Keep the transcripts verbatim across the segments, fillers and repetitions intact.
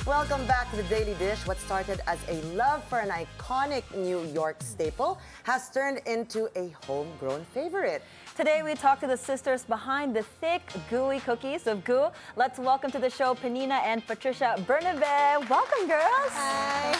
Welcome back to the Daily Dish. What started as a love for an iconic New York staple has turned into a homegrown favorite. Today we talk to the sisters behind the thick, gooey cookies of Gu. Let's welcome to the show Penina and Patricia Bernabe. Welcome, girls. Hi,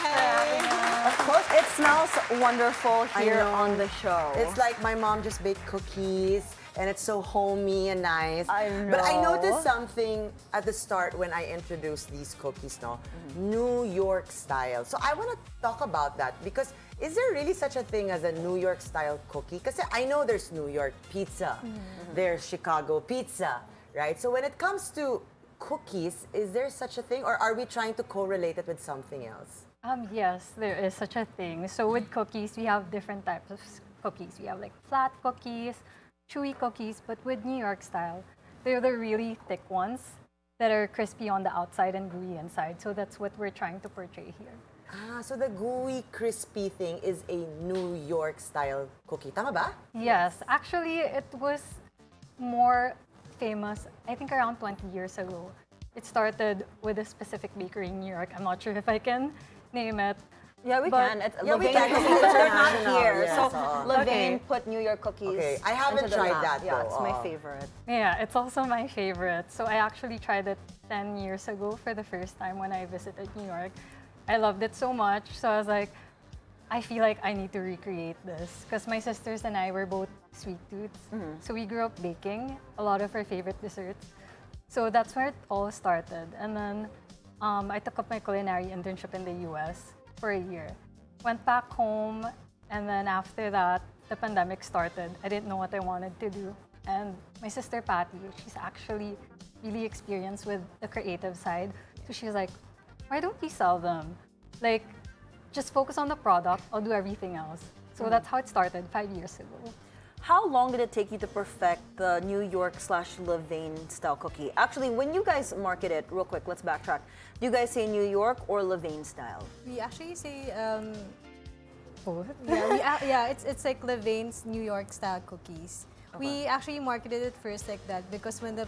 hi. Of course, it smells wonderful here know. on the show. It's like my mom just baked cookies and it's so homey and nice. I know. But I noticed something at the start when I introduced these cookies, no? Mm-hmm. New York style. So I want to talk about that because is there really such a thing as a New York style cookie? Because I know there's New York pizza, mm-hmm. there's Chicago pizza, right? So when it comes to cookies, is there such a thing or are we trying to correlate it with something else? Um, yes, there is such a thing. So with cookies, we have different types of s- cookies. We have like flat cookies, chewy cookies, but with New York style, they're the really thick ones that are crispy on the outside and gooey inside. So that's what we're trying to portray here. Ah, so the gooey, crispy thing is a New York style cookie. Tama ba? Yes, actually, it was more famous, I think around twenty years ago. It started with a specific bakery in New York. I'm not sure if I can name it. Yeah, we But- can. It's, Yeah, we Levain can. cookies, but they're not International, here. yes, so oo. Levain Okay. put New York cookies. Okay, I haven't into the tried map. that, Yeah, though. it's my Oo. favorite. Yeah, it's also my favorite. So I actually tried it ten years ago for the first time when I visited New York. I loved it so much. So I was like, I feel like I need to recreate this because my sisters and I were both sweet tooths. So we grew up baking a lot of our favorite desserts. So that's where it all started. And then um, I took up my culinary internship in the U S for a year. Went back home, and then after that, the pandemic started. I didn't know what I wanted to do. And my sister Patty, she's actually really experienced with the creative side. So she was like, why don't you sell them? Like, just focus on the product, I'll do everything else. So that's how it started five years ago. How long did it take you to perfect the New York slash Levain style cookie? Actually, when you guys market it, real quick, let's backtrack. Do you guys say New York or Levain style? We actually say, um, Both. yeah, we, a- yeah, it's it's like Levain's New York style cookies. We actually marketed it first like that because when the